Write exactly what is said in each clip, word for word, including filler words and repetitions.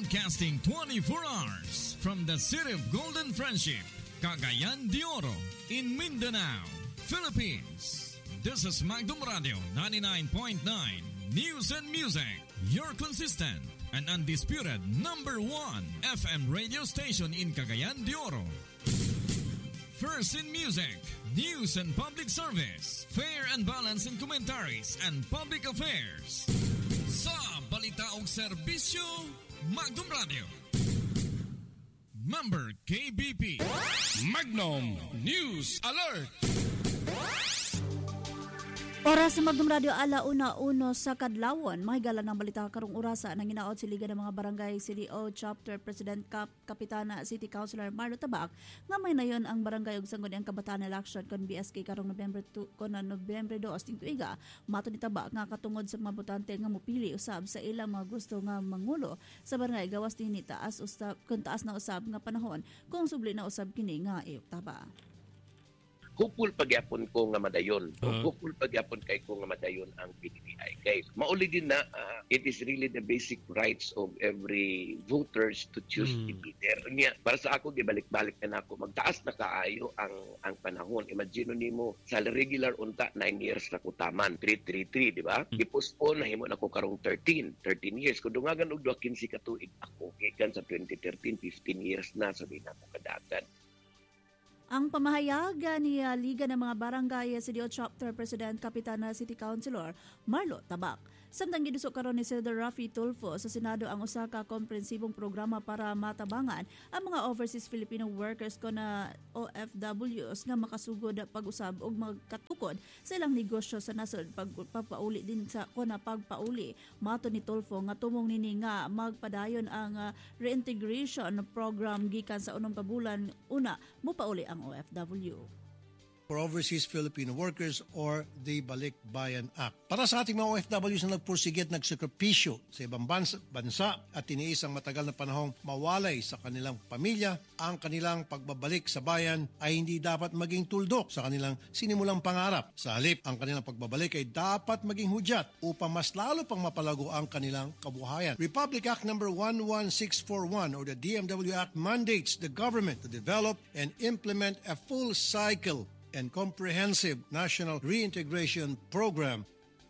Broadcasting twenty-four hours from the city of Golden Friendship, Cagayan de Oro, in Mindanao, Philippines. This is Magdum Radio ninety-nine point nine News and Music, your consistent and undisputed number one F M radio station in Cagayan de Oro. First in music, news and public service, fair and balanced in commentaries and public affairs. Sa balita o serbisyo, Magdum Radio. Member K B P. Magnum News Alert. Oras sa Magdum Radio alauna uno sa kadlawon. Mahigala ng balita karong orasa nang ginaot si Liga ng mga Barangay C D O Chapter President Cap Kapitana City Councilor Marlo Tabak nga may nayon ang barangay ug sangguniang kabataan election kon B S K karong Nobyembre two kon Nobyembre two ting tuiga. Mato ni Tabak nga katungod sa mga botante nga mopili usab sa ilang mga gusto nga mangulo sa barangay gawas dinhi taas usab kun taas na usab nga panahon kung subli na usab kini nga iuktaba. Hupul pagyapon ko nga madayon. Uh-huh. Hupul pagyapon kay ko nga madayon ang P D T I. Kay mauli din na uh, it is really the basic rights of every voters to choose mm. the leader. Niya, para sa ako gibalik-balik na nako magtaas na kaayo ang ang panahon. Imagine nimo sa regular unta nine years na ko taman three three three, di ba? Mm. I-postpone na himo na ko karong thirteen years. Kung dungagan og fifteen ka tuig ako gikan sa twenty thirteen fifteen years na sabi na ko kadatan. Ang pamahayaga ni uh, Liga ng mga Barangay C D O Chapter President Kapitana City Councilor Marlo Tabak. Samtang gidusok karon ni Senator Raffy Tulfo sa Senado ang usa ka komprehensibong programa para matabangan ang mga overseas Filipino workers ko na O F Ws nga makasugod pag-usab og magkatukod sa ilang negosyo sa nasod pagpapauli din sa kuna pagpauli. Mato ni Tulfo nga tumong nini nga magpadayon ang uh, reintegration program gikan sa unong ka bulan una mopauli ang O F W. For overseas Filipino workers or the Balikbayan Act. Para sa ating mga O F Ws na nagpursige at nagsakripisyo sa ibang bansa, bansa at tiniis ang matagal na panahong mawalay sa kanilang pamilya, ang kanilang pagbabalik sa bayan ay hindi dapat maging tuldok sa kanilang sinimulang pangarap. Sa halip, ang kanilang pagbabalik ay dapat maging hudyat upang mas lalo pang mapalago ang kanilang kabuhayan. Republic Act number one one six four one or the D M W Act mandates the government to develop and implement a full cycle and comprehensive national reintegration program.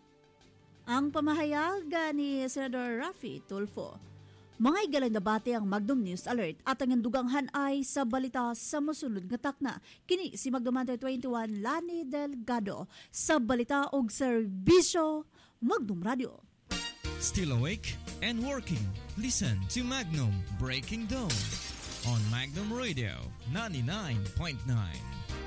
Ang pamahayaga ni Senator Raffy Tulfo. Mga igalang debate ang Magdum News Alert at ang duganghan ay sa balita sa mosunod nga takna. Kini si Magdum twenty-one Lani Delgado sa balita og serbisyo Magdum Radio. Still awake and working? Listen to Magnum Breaking Dawn on Magnum Radio ninety-nine point nine.